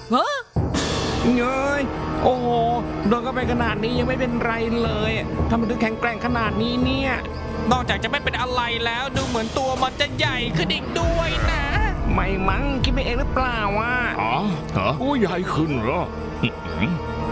ฮะเงยโอ้โหโดนเข้าไปขนาดนี้ยังไม่เป็นไรเลยทำไมถึงแข็งแกร่งขนาดนี้เนี่ยนอกจากจะไม่เป็นอะไรแล้วดูเหมือนตัวมันจะใหญ่ขึ้นอีกด้วยนะไม่มั้งคิดไปเองหรือเปล่าวะอ๋อฮะโอ้ใหญ่ขึ้นเหรอ